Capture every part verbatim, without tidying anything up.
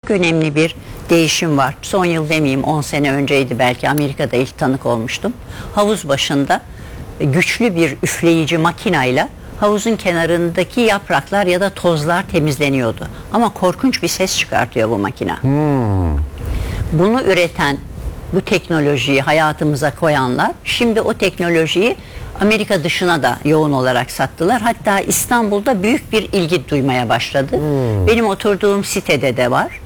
çok önemli bir değişim var. Son yıl demeyeyim, on sene önceydi belki, Amerika'da ilk tanık olmuştum. Havuz başında güçlü bir üfleyici makinayla havuzun kenarındaki yapraklar ya da tozlar temizleniyordu. Ama korkunç bir ses çıkartıyor bu makina. Hmm. Bunu üreten, bu teknolojiyi hayatımıza koyanlar şimdi o teknolojiyi Amerika dışına da yoğun olarak sattılar. Hatta İstanbul'da büyük bir ilgi duymaya başladı. Hmm. Benim oturduğum sitede de var.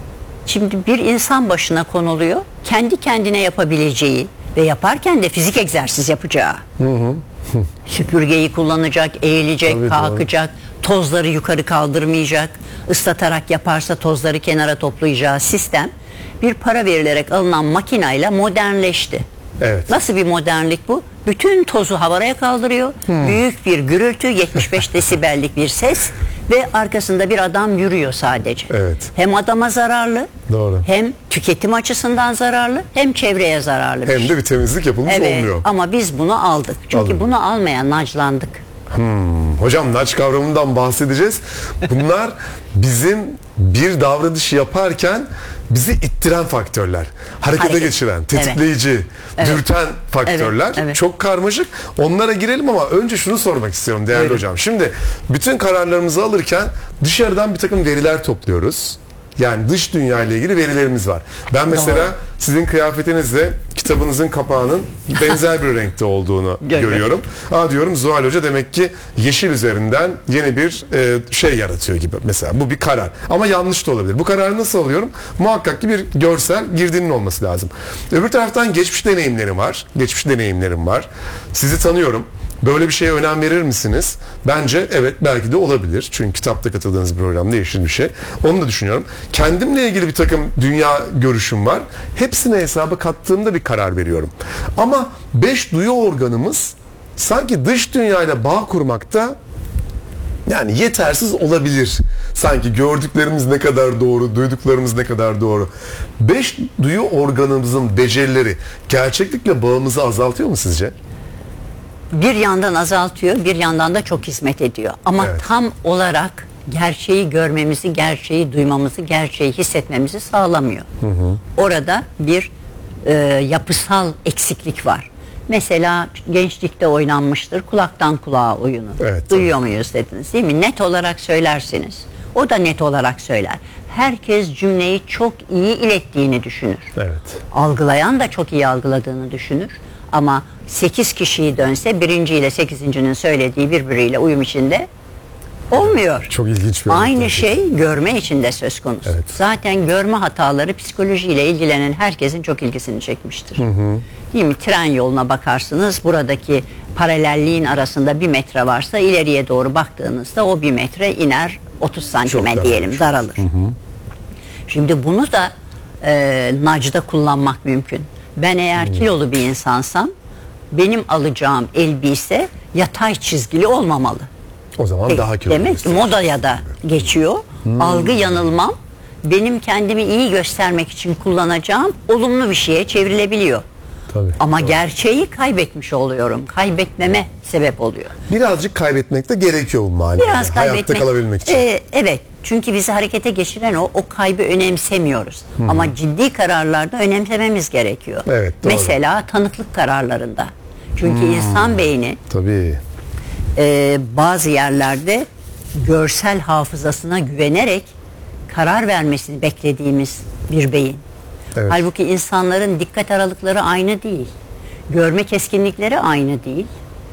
Şimdi bir insan başına konuluyor. Kendi kendine yapabileceği ve yaparken de fizik egzersiz yapacağı. Hı hı. Süpürgeyi kullanacak, eğilecek, tabii, kalkacak, doğru. Tozları yukarı kaldırmayacak, ıslatarak yaparsa tozları kenara toplayacağı sistem bir para verilerek alınan makinayla modernleşti. Evet. Nasıl bir modernlik bu? Bütün tozu havaya kaldırıyor. Hmm. Büyük bir gürültü, yetmiş beş desibellik bir ses ve arkasında bir adam yürüyor sadece. Evet. Hem adama zararlı, doğru. Hem tüketim açısından zararlı, hem çevreye zararlı. Hem de bir temizlik yapılmış evet, olmuyor. Ama biz bunu aldık. Çünkü Aldım. bunu almaya naclandık. Hmm. Hocam naç kavramından bahsedeceğiz. Bunlar bizim bir davranış yaparken bizi ittiren faktörler. Harekete Hareket. geçiren, tetikleyici, evet. dürten evet. faktörler. Evet. Evet. Çok karmaşık. Onlara girelim ama önce şunu sormak istiyorum değerli Buyurun. hocam. Şimdi bütün kararlarımızı alırken dışarıdan bir takım veriler topluyoruz. Yani dış dünya ile ilgili verilerimiz var. Ben mesela Doğru. sizin kıyafetinizle kitabınızın kapağının benzer bir renkte olduğunu görüyorum. Aa diyorum, Zuhal Hoca demek ki yeşil üzerinden yeni bir e, şey yaratıyor gibi. Mesela bu bir karar. Ama yanlış da olabilir. Bu kararı nasıl alıyorum? Muhakkak ki bir görsel girdinin olması lazım. Öbür taraftan geçmiş deneyimlerim var. Geçmiş deneyimlerim var. Sizi tanıyorum. Böyle bir şeye önem verir misiniz? Bence evet, belki de olabilir. Çünkü kitapta katıldığınız bir programda yeşil bir şey. Onu da düşünüyorum. Kendimle ilgili bir takım dünya görüşüm var. Hepsini hesaba kattığımda bir karar veriyorum. Ama beş duyu organımız sanki dış dünyayla bağ kurmakta yani yetersiz olabilir. Sanki gördüklerimiz ne kadar doğru, duyduklarımız ne kadar doğru. Beş duyu organımızın becerileri gerçeklikle bağımızı azaltıyor mu sizce? Bir yandan azaltıyor, bir yandan da çok hizmet ediyor. Ama evet. tam olarak gerçeği görmemizi, gerçeği duymamızı, gerçeği hissetmemizi sağlamıyor. Hı hı. Orada bir e, yapısal eksiklik var. Mesela gençlikte oynanmıştır kulaktan kulağa oyunu. Evet, Duyuyor tabii. muyuz dediniz, değil mi? Net olarak söylersiniz. O da net olarak söyler. Herkes cümleyi çok iyi ilettiğini düşünür. Evet. Algılayan da çok iyi algıladığını düşünür. Ama sekiz kişiyi dönse birinci ile sekizincinin söylediği birbiriyle uyum içinde olmuyor. Çok ilginç bir Aynı şey görme için de söz konusu. Evet. Zaten görme hataları psikolojiyle ilgilenen herkesin çok ilgisini çekmiştir. Hı hı. Değil mi? Tren yoluna bakarsınız. Buradaki paralelliğin arasında bir metre varsa ileriye doğru baktığınızda o bir metre iner otuz santime diyelim, daralır. Hı hı. Şimdi bunu da e, nacda kullanmak mümkün. Ben eğer kilolu bir insansam benim alacağım elbise yatay çizgili olmamalı. O zaman Peki, daha kilolu. Demek ki modaya da geçiyor. Hmm. Algı yanılmam benim kendimi iyi göstermek için kullanacağım olumlu bir şeye çevrilebiliyor. Tabii, Ama doğru. gerçeği kaybetmiş oluyorum. Kaybetmeme sebep oluyor. Birazcık kaybetmek de gerekiyor bu manada. Biraz kaybetmek. Hayatta kalabilmek için. E, evet. Çünkü bizi harekete geçiren o, o kaybı önemsemiyoruz. Hmm. Ama ciddi kararlarda önemsememiz gerekiyor. Evet, doğru. Mesela tanıklık kararlarında. Çünkü hmm. insan beyni Tabii. E, bazı yerlerde görsel hafızasına güvenerek karar vermesini beklediğimiz bir beyin. Evet. Halbuki insanların dikkat aralıkları aynı değil. Görme keskinlikleri aynı değil.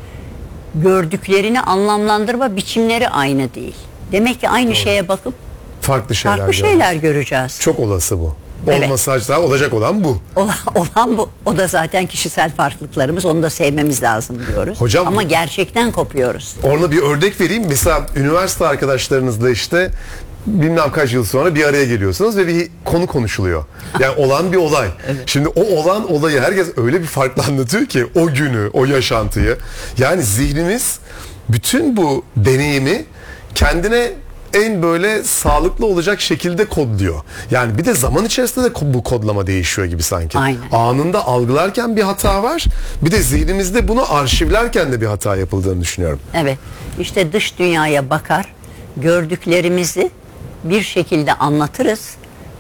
Gördüklerini anlamlandırma biçimleri aynı değil. Demek ki aynı Doğru. şeye bakıp farklı şeyler, farklı şeyler göreceğiz. Çok olası bu. Evet. Olmasa hatta olacak olan bu. Olan, olan bu. O da zaten kişisel farklılıklarımız. Onu da sevmemiz lazım diyoruz. Hocam, ama gerçekten kopuyoruz. Ona bir örnek vereyim. Mesela üniversite arkadaşlarınızla işte bilmem kaç yıl sonra bir araya geliyorsunuz ve bir konu konuşuluyor. Yani olan bir olay. Evet. Şimdi o olan olayı herkes öyle bir farklı anlatıyor ki o günü, o yaşantıyı. Yani zihnimiz bütün bu deneyimi kendine en böyle sağlıklı olacak şekilde kodluyor. Yani bir de zaman içerisinde de bu kodlama değişiyor gibi sanki. Aynen. Anında algılarken bir hata var. Bir de zihnimizde bunu arşivlerken de bir hata yapıldığını düşünüyorum. Evet. İşte dış dünyaya bakar, gördüklerimizi bir şekilde anlatırız.